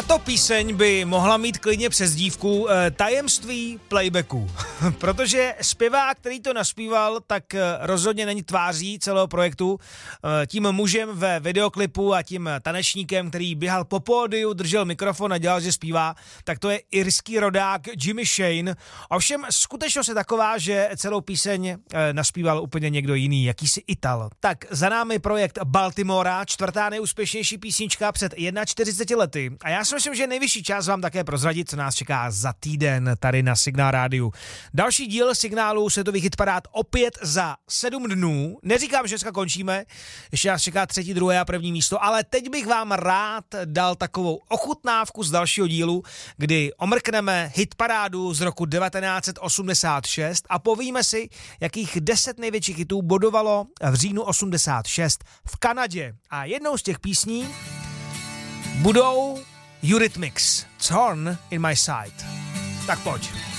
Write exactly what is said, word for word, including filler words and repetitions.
Tato píseň by mohla mít klidně přezdívku eh, Tajemství playbacku, protože zpěvák, který to naspíval, tak eh, rozhodně není tváří celého projektu. Eh, tím mužem ve videoklipu a tím tanečníkem, který běhal po pódiu, držel mikrofon a dělal, že zpívá, tak to je irský rodák Jimmy Shane. Ovšem skutečnost je taková, že celou píseň eh, naspíval úplně někdo jiný, jakýsi Ital. Tak za námi projekt Baltimora, čtvrtá nejúspěšnější písnička před čtyřiceti jedna lety. A já si myslím, že je nejvyšší čas vám také prozradit, co nás čeká za týden tady na Signál rádiu. Další díl Signálu světových hitparád opět za sedm dnů. Neříkám, že dneska končíme, ještě nás čeká třetí, druhé a první místo, ale teď bych vám rád dal takovou ochutnávku z dalšího dílu, kdy omrkneme hitparádu z roku devatenáct set osmdesát šest a povíme si, jakých deset největších hitů bodovalo v říjnu osmdesát šest v Kanadě. A jednou z těch písní budou Eurythmics, Thorn in my side. Tak pojď.